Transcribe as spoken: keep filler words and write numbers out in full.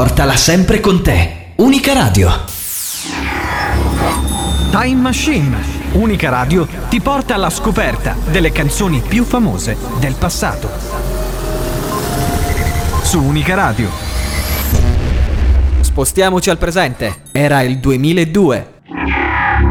Portala sempre con te. Unica Radio. Time Machine. Unica Radio ti porta alla scoperta delle canzoni più famose del passato. Su Unica Radio. Spostiamoci al presente. Era il duemiladue.